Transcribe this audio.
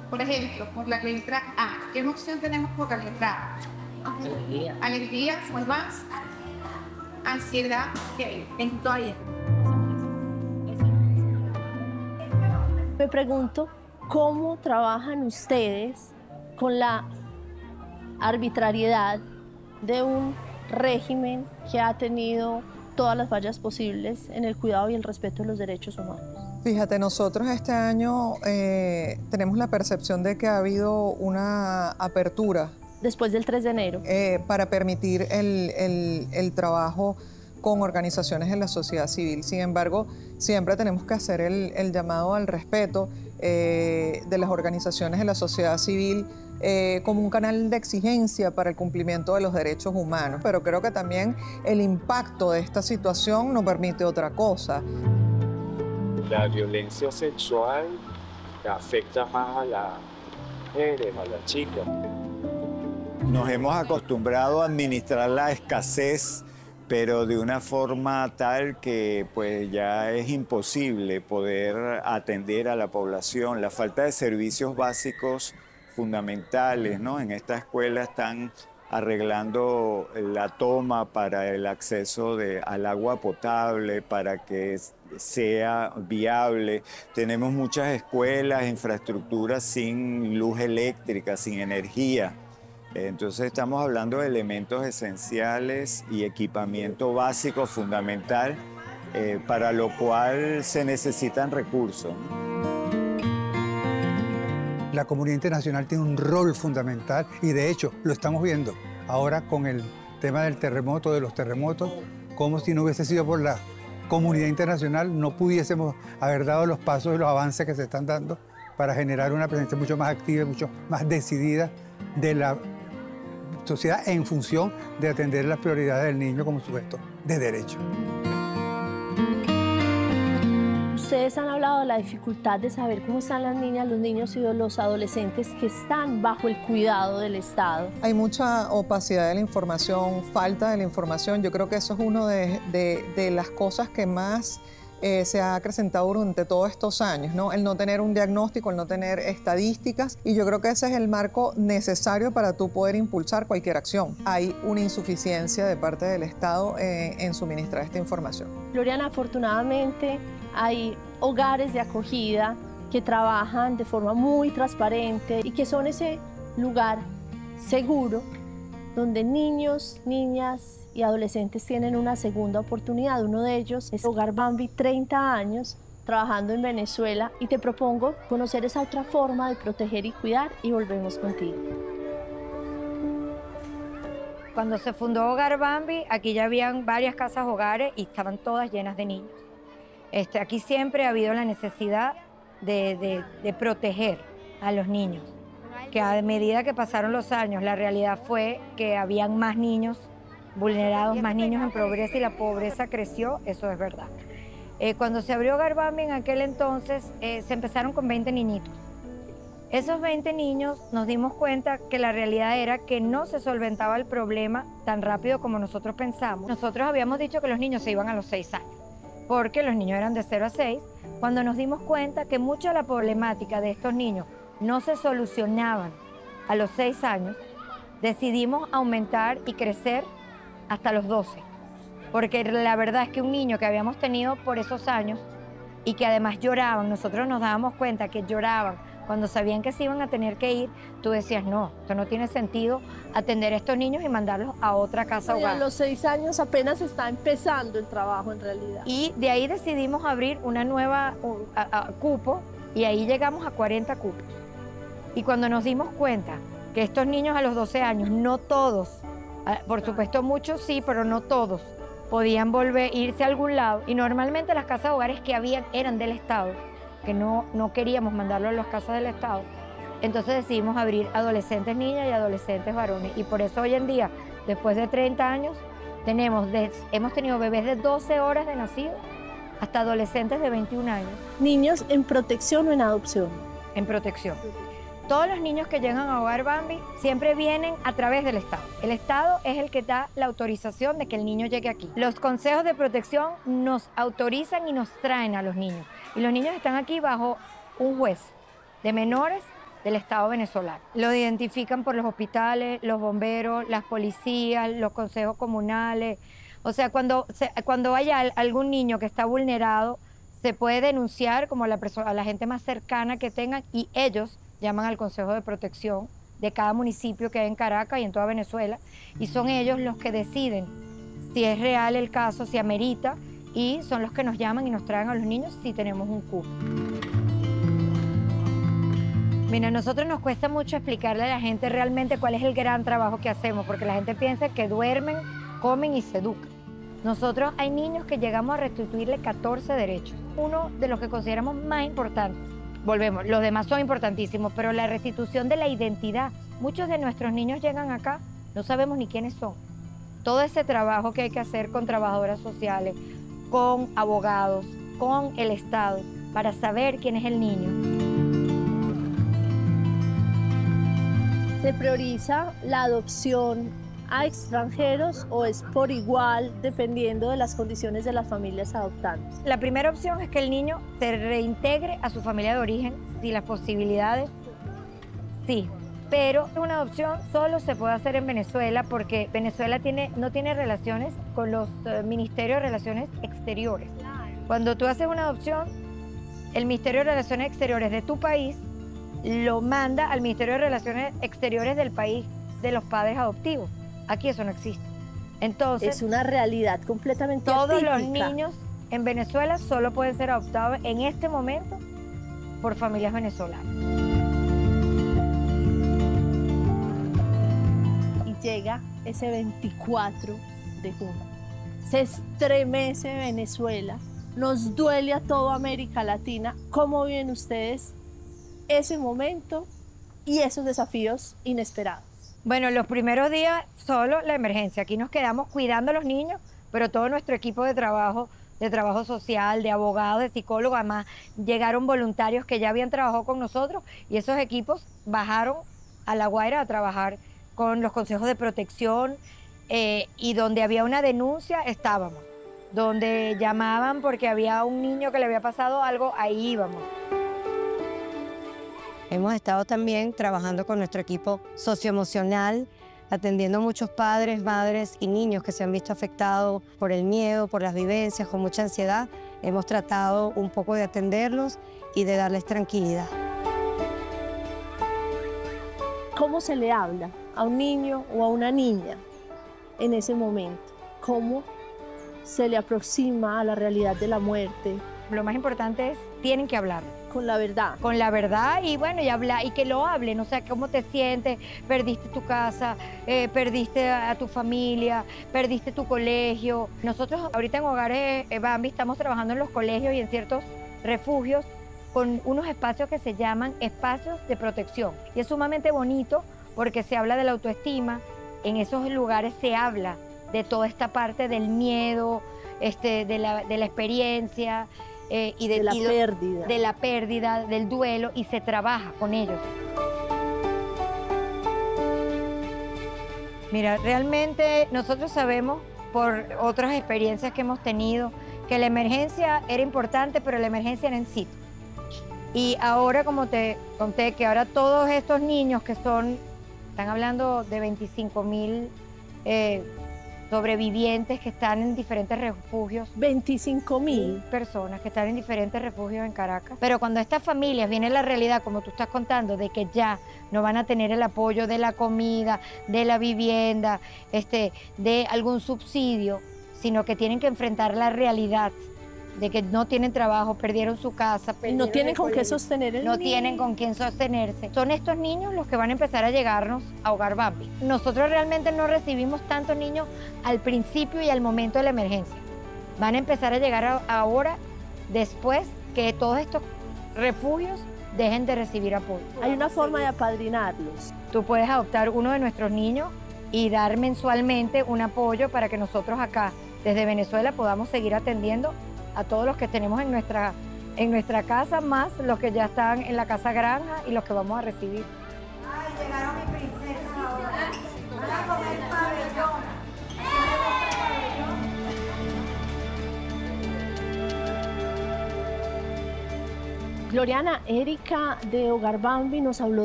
Por ejemplo, por la letra A. ¿Qué emoción tenemos por la letra A? Alegría. Alegría, ¿cuál más? Ansiedad, ¿qué? Victoria. Me pregunto cómo trabajan ustedes con la arbitrariedad de un régimen que ha tenido todas las fallas posibles en el cuidado y el respeto de los derechos humanos. Fíjate, nosotros este año tenemos la percepción de que ha habido una apertura Después del 3 de enero. para permitir el trabajo con organizaciones de la sociedad civil. Sin embargo, siempre tenemos que hacer el llamado al respeto de las organizaciones de la sociedad civil como un canal de exigencia para el cumplimiento de los derechos humanos. Pero creo que también el impacto de esta situación no permite otra cosa. La violencia sexual afecta más a las mujeres, a las chicas. Nos hemos acostumbrado a administrar la escasez, pero de una forma tal que pues ya es imposible poder atender a la población. La falta de servicios básicos fundamentales, ¿no? En esta escuela están arreglando la toma para el acceso al agua potable, para que sea viable. Tenemos muchas escuelas, infraestructuras sin luz eléctrica, sin energía. Entonces estamos hablando de elementos esenciales y equipamiento básico fundamental, para lo cual se necesitan recursos. La comunidad internacional tiene un rol fundamental y de hecho lo estamos viendo ahora con el tema del terremoto, de los terremotos, como si no hubiese sido por la comunidad internacional no pudiésemos haber dado los pasos y los avances que se están dando para generar una presencia mucho más activa y mucho más decidida de la sociedad en función de atender las prioridades del niño como sujeto de derecho. Ustedes han hablado de la dificultad de saber cómo están las niñas, los niños y los adolescentes que están bajo el cuidado del Estado. Hay mucha opacidad de la información, falta de la información. Yo creo que eso es una de las cosas que más se ha acrecentado durante todos estos años, ¿no? El no tener un diagnóstico, el no tener estadísticas, y yo creo que ese es el marco necesario para tú poder impulsar cualquier acción. Hay una insuficiencia de parte del Estado en suministrar esta información. Gloriana, afortunadamente hay hogares de acogida que trabajan de forma muy transparente y que son ese lugar seguro donde niños, niñas y adolescentes tienen una segunda oportunidad. Uno de ellos es Hogar Bambi, 30 años, trabajando en Venezuela, y te propongo conocer esa otra forma de proteger y cuidar y volvemos contigo. Cuando se fundó Hogar Bambi, aquí ya habían varias casas hogares y estaban todas llenas de niños. Aquí siempre ha habido la necesidad de proteger a los niños, que a medida que pasaron los años, la realidad fue que habían más niños vulnerados, más niños en pobreza, y la pobreza creció, eso es verdad. Cuando se abrió Hogar Bambi en aquel entonces, se empezaron con 20 niñitos. Esos 20 niños nos dimos cuenta que la realidad era que no se solventaba el problema tan rápido como nosotros pensamos. Nosotros habíamos dicho que los niños se iban a los 6 años, porque los niños eran de 0 a 6. Cuando nos dimos cuenta que mucha de la problemática de estos niños no se solucionaban a los 6 años, decidimos aumentar y crecer hasta los 12. Porque la verdad es que un niño que habíamos tenido por esos años y que además lloraban, nosotros nos dábamos cuenta que lloraban cuando sabían que se iban a tener que ir, tú decías, no, esto no tiene sentido atender a estos niños y mandarlos a otra casa hogar. A los 6 años apenas está empezando el trabajo en realidad. Y de ahí decidimos abrir una nueva cupo, y ahí llegamos a 40 cupos. Y cuando nos dimos cuenta que estos niños a los 12 años, no todos, por supuesto muchos sí, pero no todos, podían irse a algún lado, y normalmente las casas hogares que habían eran del Estado, que no queríamos mandarlo a las casas del Estado. Entonces decidimos abrir adolescentes niñas y adolescentes varones, y por eso hoy en día, después de 30 años, hemos tenido bebés de 12 horas de nacido hasta adolescentes de 21 años. ¿Niños en protección o en adopción? En protección. Todos los niños que llegan a Hogar Bambi siempre vienen a través del Estado. El Estado es el que da la autorización de que el niño llegue aquí. Los consejos de protección nos autorizan y nos traen a los niños. Y los niños están aquí bajo un juez de menores del Estado venezolano. Lo identifican por los hospitales, los bomberos, las policías, los consejos comunales. O sea, cuando haya algún niño que está vulnerado, se puede denunciar como a la gente más cercana que tengan y ellos llaman al Consejo de Protección de cada municipio que hay en Caracas y en toda Venezuela y son ellos los que deciden si es real el caso, si amerita y son los que nos llaman y nos traen a los niños si tenemos un cupo. Mira, a nosotros nos cuesta mucho explicarle a la gente realmente cuál es el gran trabajo que hacemos, porque la gente piensa que duermen, comen y se educan. Nosotros hay niños que llegamos a restituirle 14 derechos, uno de los que consideramos más importantes. Volvemos, los demás son importantísimos, pero la restitución de la identidad. Muchos de nuestros niños llegan acá, no sabemos ni quiénes son. Todo ese trabajo que hay que hacer con trabajadoras sociales, con abogados, con el Estado, para saber quién es el niño. ¿Se prioriza la adopción a extranjeros o es por igual dependiendo de las condiciones de las familias adoptantes? La primera opción es que el niño se reintegre a su familia de origen, si las posibilidades, sí. Pero una adopción solo se puede hacer en Venezuela porque Venezuela no tiene relaciones con los Ministerios de Relaciones Exteriores. Cuando tú haces una adopción, el Ministerio de Relaciones Exteriores de tu país lo manda al Ministerio de Relaciones Exteriores del país de los padres adoptivos. Aquí eso no existe. Entonces, es una realidad completamente todos atípica. los niños en Venezuela solo pueden ser adoptados en este momento por familias venezolanas. Y llega ese 24 de junio. Se estremece Venezuela, nos duele a toda América Latina. ¿Cómo viven ustedes ese momento y esos desafíos inesperados? Bueno, los primeros días solo la emergencia. Aquí nos quedamos cuidando a los niños, pero todo nuestro equipo de trabajo social, de abogados, de psicólogos, además llegaron voluntarios que ya habían trabajado con nosotros y esos equipos bajaron a La Guaira a trabajar con los consejos de protección y donde había una denuncia estábamos. Donde llamaban porque había un niño que le había pasado algo, ahí íbamos. Hemos estado también trabajando con nuestro equipo socioemocional, atendiendo a muchos padres, madres y niños que se han visto afectados por el miedo, por las vivencias, con mucha ansiedad. Hemos tratado un poco de atenderlos y de darles tranquilidad. ¿Cómo se le habla a un niño o a una niña en ese momento? ¿Cómo se le aproxima a la realidad de la muerte? Lo más importante es, tienen que hablar. Con la verdad. Con la verdad y bueno, y que lo hablen, o sea, cómo te sientes, perdiste tu casa, perdiste a tu familia, perdiste tu colegio. Nosotros ahorita en Hogares Bambi estamos trabajando en los colegios y en ciertos refugios con unos espacios que se llaman espacios de protección. Y es sumamente bonito porque se habla de la autoestima, en esos lugares se habla de toda esta parte del miedo, de la experiencia, y de la pérdida. De la pérdida, del duelo, y se trabaja con ellos. Mira, realmente nosotros sabemos por otras experiencias que hemos tenido que la emergencia era importante, pero la emergencia era en sitio. Y ahora, como te conté, que ahora todos estos niños que están hablando de 25.000 sobrevivientes que están en diferentes refugios. 25.000 personas que están en diferentes refugios en Caracas. Pero cuando estas familias viene la realidad, como tú estás contando, de que ya no van a tener el apoyo de la comida, de la vivienda, de algún subsidio, sino que tienen que enfrentar la realidad de que no tienen trabajo, perdieron su casa, no tienen con qué sostener el no niño. tienen con quién sostenerse. Son estos niños los que van a empezar a llegarnos a Hogar Bambi. Nosotros realmente no recibimos tantos niños al principio y al momento de la emergencia. Van a empezar a llegar ahora, después que todos estos refugios dejen de recibir apoyo. Hay una forma de apadrinarlos. Tú puedes adoptar uno de nuestros niños y dar mensualmente un apoyo para que nosotros acá, desde Venezuela, podamos seguir atendiendo a todos los que tenemos en nuestra casa, más los que ya están en la casa granja y los que vamos a recibir. Ay, llegaron mis princesas ahora. Van a comer pabellón. Gloriana, Erika de Hogar Bambi nos habló